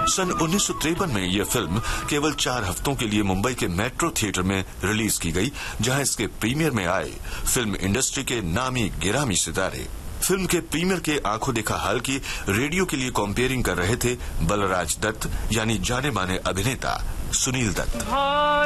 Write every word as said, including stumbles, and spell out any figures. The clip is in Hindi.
सन उन्नीस सौ तिरपन में यह फिल्म केवल चार हफ्तों के लिए मुंबई के मेट्रो थिएटर में रिलीज की गई, जहां इसके प्रीमियर में आए फिल्म इंडस्ट्री के नामी गिरामी सितारे। फिल्म के प्रीमियर के आंखों देखा हाल की रेडियो के लिए कंपेयरिंग कर रहे थे बलराज दत्त यानी जाने माने अभिनेता सुनील दत्त।